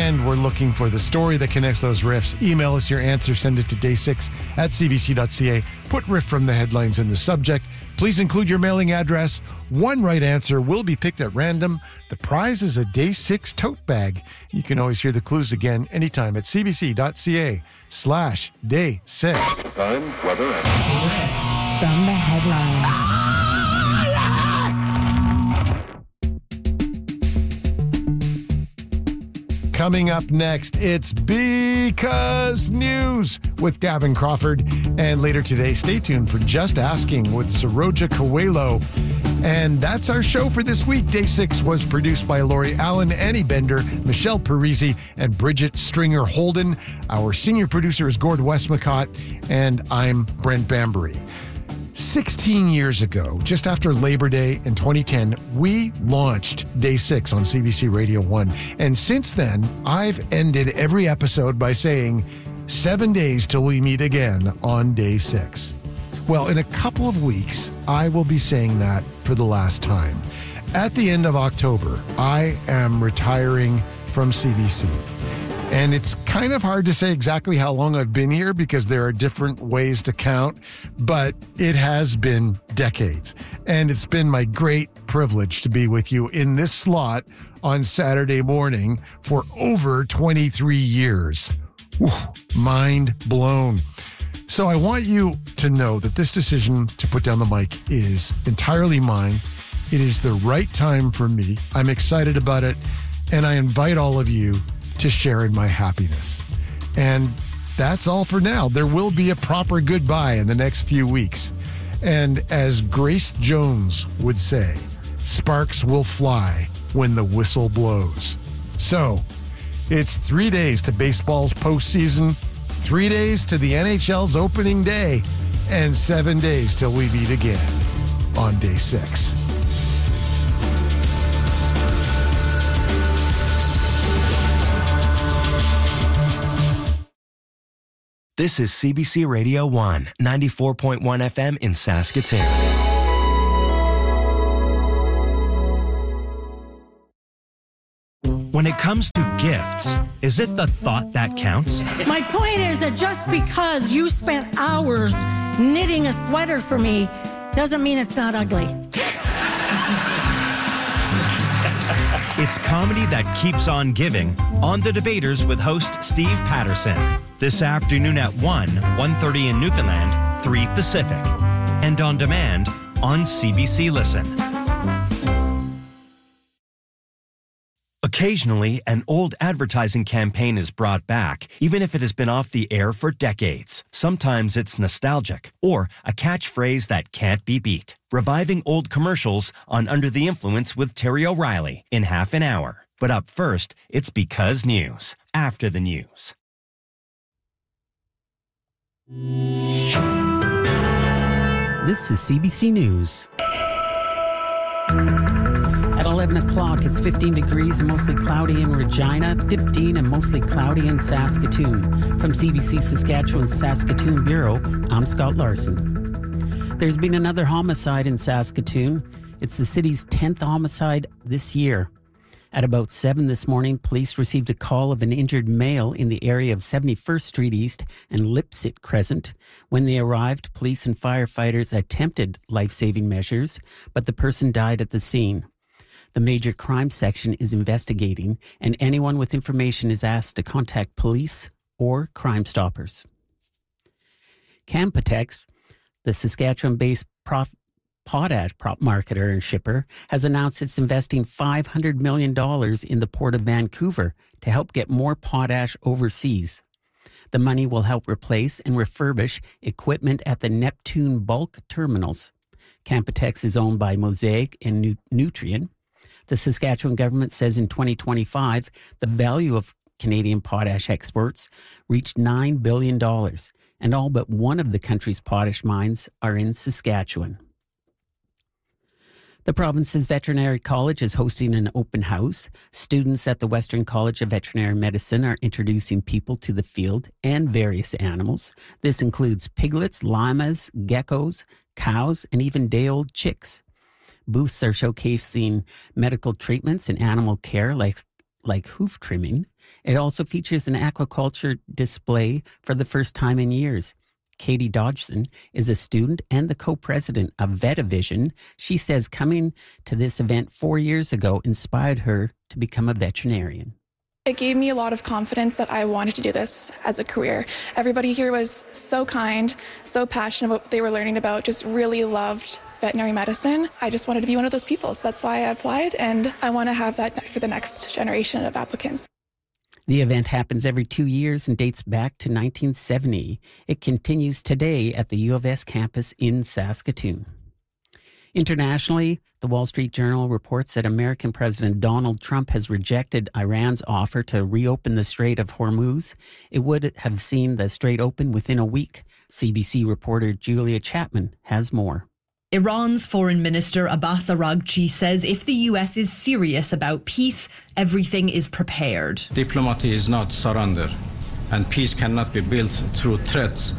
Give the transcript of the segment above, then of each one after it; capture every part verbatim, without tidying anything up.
and we're looking for the story that connects those riffs. Email us your answer. Send it to day six at c b c dot c a. Put riff from the headlines in the subject. Please include your mailing address. One right answer will be picked at random. The prize is a Day six tote bag. You can always hear the clues again anytime at c b c dot c a slash day six. Time, weather, and... From the headlines. Coming up next, it's Because News with Gavin Crawford. And later today, stay tuned for Just Asking with Saroja Coelho. And that's our show for this week. Day six was produced by Laurie Allen, Annie Bender, Michelle Parisi, and Bridget Stringer Holden. Our senior producer is Gord Westmacott, and I'm Brent Bambury. sixteen years ago, just after Labor Day in twenty ten, we launched Day six on C B C Radio one. And since then, I've ended every episode by saying, seven days till we meet again on Day six. Well, in a couple of weeks, I will be saying that for the last time. At the end of October, I am retiring from C B C. And it's kind of hard to say exactly how long I've been here because there are different ways to count, but it has been decades. And it's been my great privilege to be with you in this slot on Saturday morning for over twenty-three years. Whew, mind blown. So I want you to know that this decision to put down the mic is entirely mine. It is the right time for me. I'm excited about it, and I invite all of you to share in my happiness. And that's all for now. There will be a proper goodbye in the next few weeks. And as Grace Jones would say, sparks will fly when the whistle blows. So it's three days to baseball's postseason, three days to the N H L's opening day, and seven days till we meet again on Day six. This is C B C Radio one, ninety-four point one F M in Saskatoon. When it comes to gifts, is it the thought that counts? My point is that just because you spent hours knitting a sweater for me doesn't mean it's not ugly. It's comedy that keeps on giving on The Debaters with host Steve Patterson. This afternoon at one, one thirty in Newfoundland, three Pacific. And on demand on C B C Listen. Occasionally, an old advertising campaign is brought back, even if it has been off the air for decades. Sometimes it's nostalgic, or a catchphrase that can't be beat. Reviving old commercials on Under the Influence with Terry O'Reilly in half an hour. But up first, it's Because News, after the news. This is C B C News. At eleven o'clock, it's fifteen degrees and mostly cloudy in Regina, fifteen and mostly cloudy in Saskatoon. From C B C Saskatchewan's Saskatoon Bureau, I'm Scott Larson. There's been another homicide in Saskatoon. It's the city's tenth homicide this year. At about seven this morning, police received a call of an injured male in the area of seventy-first Street East and Lipsit Crescent. When they arrived, police and firefighters attempted life-saving measures, but the person died at the scene. The Major Crime Section is investigating, and anyone with information is asked to contact police or Crime Stoppers. Canpotex, the Saskatchewan-based prof- potash prop marketer and shipper, has announced it's investing five hundred million dollars in the Port of Vancouver to help get more potash overseas. The money will help replace and refurbish equipment at the Neptune bulk terminals. Canpotex is owned by Mosaic and Nu- Nutrien. The Saskatchewan government says in twenty twenty-five, the value of Canadian potash exports reached nine billion dollars, and all but one of the country's potash mines are in Saskatchewan. The province's veterinary college is hosting an open house. Students at the Western College of Veterinary Medicine are introducing people to the field and various animals. This includes piglets, llamas, geckos, cows, and even day-old chicks. Booths are showcasing medical treatments and animal care like like hoof trimming. It also features an aquaculture display for the first time in years. Katie Dodgson is a student and the co-president of VetaVision. She says coming to this event four years ago inspired her to become a veterinarian. It gave me a lot of confidence that I wanted to do this as a career. Everybody here was so kind, so passionate about what they were learning about, just really loved veterinary medicine. I just wanted to be one of those people, so that's why I applied, and I want to have that for the next generation of applicants. The event happens every two years and dates back to nineteen seventy. It continues today at the U of S campus in Saskatoon. Internationally, the Wall Street Journal reports that American President Donald Trump has rejected Iran's offer to reopen the Strait of Hormuz. It would have seen the strait open within a week. C B C reporter Julia Chapman has more. Iran's Foreign Minister Abbas Araghchi says if the U S is serious about peace, everything is prepared. Diplomacy is not surrender, and peace cannot be built through threats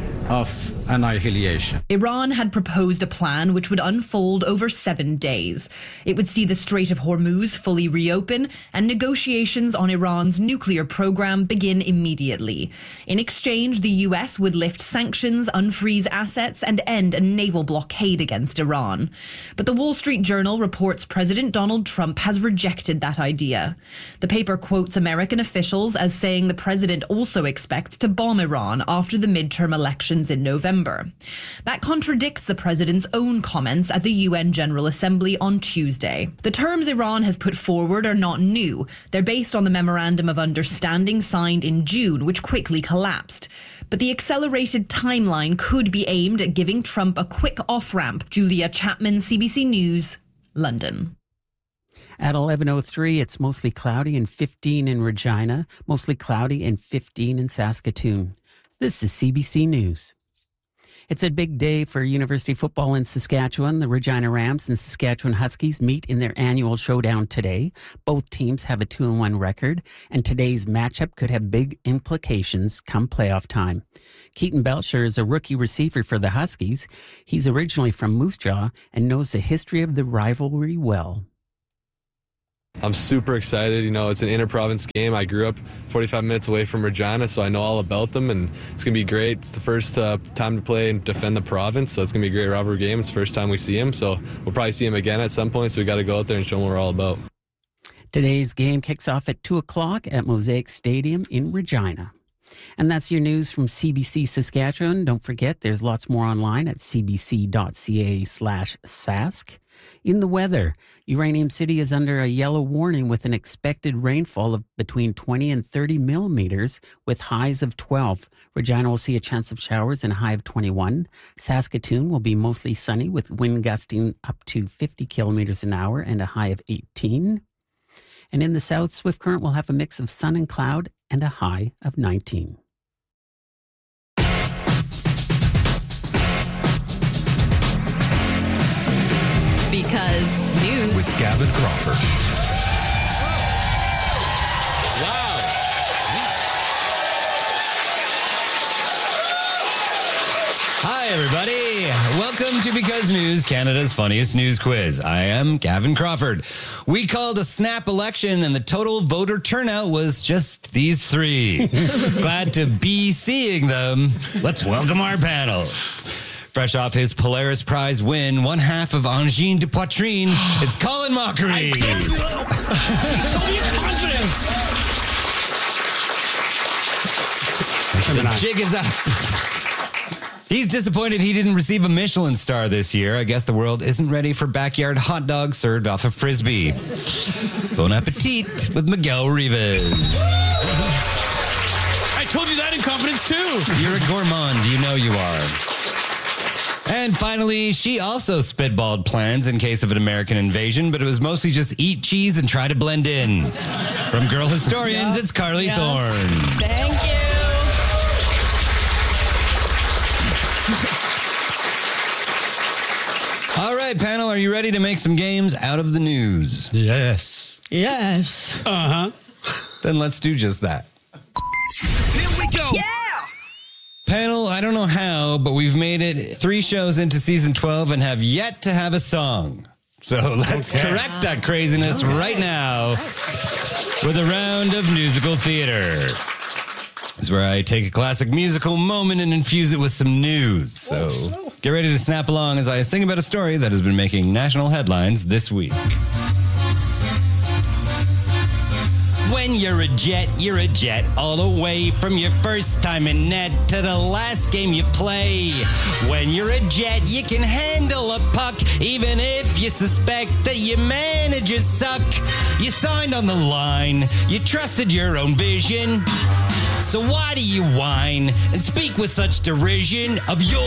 of annihilation. Iran had proposed a plan which would unfold over seven days. It would see the Strait of Hormuz fully reopen and negotiations on Iran's nuclear program begin immediately. In exchange, the U S would lift sanctions, unfreeze assets, and end a naval blockade against Iran. But the Wall Street Journal reports President Donald Trump has rejected that idea. The paper quotes American officials as saying the president also expects to bomb Iran after the midterm elections in November. That contradicts the president's own comments at the U N General Assembly on Tuesday. The terms Iran has put forward are not new. They're based on the Memorandum of Understanding signed in June, which quickly collapsed. But the accelerated timeline could be aimed at giving Trump a quick off-ramp. Julia Chapman, C B C News, London. At eleven oh three, it's mostly cloudy and fifteen in Regina, mostly cloudy and fifteen in Saskatoon. This is C B C News. It's a big day for University football in Saskatchewan. The Regina Rams and Saskatchewan Huskies meet in their annual showdown today. Both teams have a two and one record, and today's matchup could have big implications come playoff time. Keaton Belcher is a rookie receiver for the Huskies. He's originally from Moose Jaw and knows the history of the rivalry well. I'm super excited. You know, it's an inter-province game. I grew up forty-five minutes away from Regina, so I know all about them, and it's going to be great. It's the first uh, time to play and defend the province, so it's going to be a great rivalry game. It's the first time we see him, so we'll probably see him again at some point, so we got to go out there and show him what we're all about. Today's game kicks off at two o'clock at Mosaic Stadium in Regina. And that's your news from C B C Saskatchewan. Don't forget, there's lots more online at cbc.ca slash sask. In the weather, Uranium City is under a yellow warning with an expected rainfall of between twenty and thirty millimeters with highs of twelve. Regina will see a chance of showers and a high of twenty-one. Saskatoon will be mostly sunny with wind gusting up to fifty kilometers an hour and a high of eighteen. And in the south, Swift Current will have a mix of sun and cloud and a high of nineteen. Because news with Gavin Crawford. Wow. Hi, everybody. Welcome to Because News, Canada's funniest news quiz. I am Gavin Crawford. We called a snap election, and the total voter turnout was just these three. Glad to be seeing them. Let's welcome our panel. Fresh off his Polaris Prize win, one half of Angine de Poitrine, it's Colin Mockery. I told you, I told you confidence. The jig is up. He's disappointed he didn't receive a Michelin star this year. I guess the world isn't ready for backyard hot dogs served off a Frisbee. Bon appetit with Miguel Rivas. I told you that in confidence, too. You're a gourmand. You know you are. And finally, she also spitballed plans in case of an American invasion, but it was mostly just eat cheese and try to blend in. From Girl Historians, yep. It's Carly yes. Thorne. Thank you. All right, panel, are you ready to make some games out of the news? Yes. Yes. Uh-huh. Then let's do just that. Here we go. Yeah. Panel, I don't know how, but we've made it three shows into season twelve and have yet to have a song. So let's okay. correct that craziness right, right now. with a round of musical theater. It's where I take a classic musical moment and infuse it with some news. So get ready to snap along as I sing about a story that has been making national headlines this week. When you're a Jet, you're a Jet all the way from your first time in net to the last game you play. When you're a Jet, you can handle a puck even if you suspect that your managers suck. You signed on the line, you trusted your own vision. So why do you whine and speak with such derision of your